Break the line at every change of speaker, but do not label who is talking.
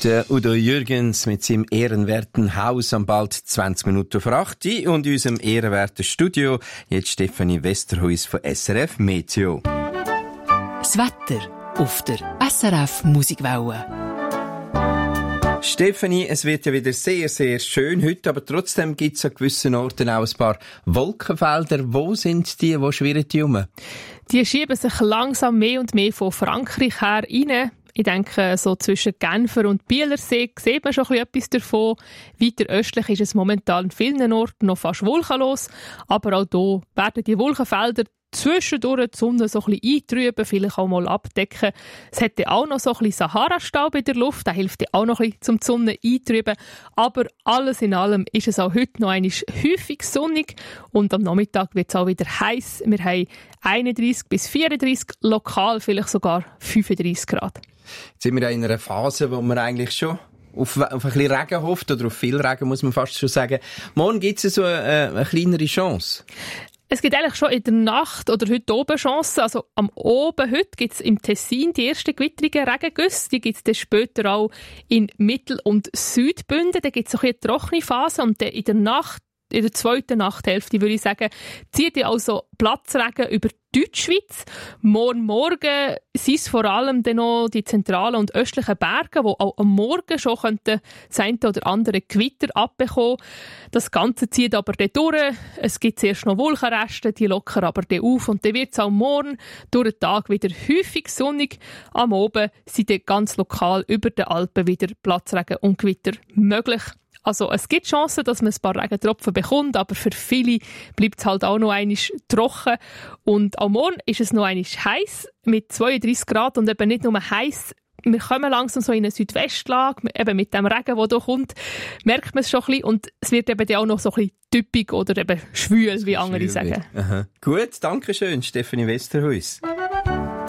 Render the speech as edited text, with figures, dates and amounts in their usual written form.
Der Udo Jürgens mit seinem ehrenwerten Haus am bald 20 Minuten vor 8 Uhr und in unserem ehrenwerten Studio jetzt Stefanie Westerhuis von SRF Meteo.
Das Wetter auf der SRF Musikwelle.
Stefanie, es wird ja wieder sehr, sehr schön heute, aber trotzdem gibt es an gewissen Orten auch ein paar Wolkenfelder. Wo sind die? Wo schwirren die um?
Die schieben sich langsam mehr und mehr von Frankreich her rein. Ich denke, so zwischen Genfer und Bielersee sieht man schon etwas davon. Weiter östlich ist es momentan an vielen Orten noch fast wolkenlos. Aber auch hier werden die Wolkenfelder zwischendurch die Sonne so ein bisschen eintrüben, vielleicht auch mal abdecken. Es hat ja auch noch so ein bisschen Sahara-Staub in der Luft, der hilft ja auch noch ein bisschen, um die Sonne eintrüben. Aber alles in allem ist es auch heute noch einmal häufig sonnig und am Nachmittag wird es auch wieder heiß. Wir haben 31 bis 34, lokal vielleicht sogar 35 Grad.
Jetzt sind wir in einer Phase, wo man eigentlich schon auf ein bisschen Regen hofft, oder auf viel Regen, muss man fast schon sagen. Morgen gibt es so eine kleinere Chance.
Es gibt eigentlich schon in der Nacht oder heute oben Chancen. Also am Oben heute gibt es im Tessin die ersten gewittrigen Regengüsse. Die gibt es dann später auch in Mittel- und Südbünden. Da gibt es eine trockene Phase und dann in der Nacht, in der zweiten Nachthälfte, würde ich sagen, zieht ja also Platzregen über die Deutschschweiz. Morgen sind es vor allem dann noch die zentralen und östlichen Berge, die auch am Morgen schon das eine oder andere Gewitter abbekommen. Das Ganze zieht aber dann durch. Es gibt zuerst noch Wolkenreste, die lockern aber dann auf. Und dann wird es auch morgen durch den Tag wieder häufig sonnig. Am Abend sind dann ganz lokal über den Alpen wieder Platzregen und Gewitter möglich. Also es gibt Chancen, dass man ein paar Regentropfen bekommt, aber für viele bleibt es halt auch noch einmal trocken. Und auch morgen ist es noch einmal heiß mit 32 Grad und eben nicht nur heiß. Wir kommen langsam so in eine Südwestlage, eben mit dem Regen, der hier kommt, merkt man es schon ein bisschen. Und es wird eben auch noch so ein bisschen typisch oder eben schwül, wie andere sagen.
Aha. Gut, danke schön, Stefanie Westerhuis.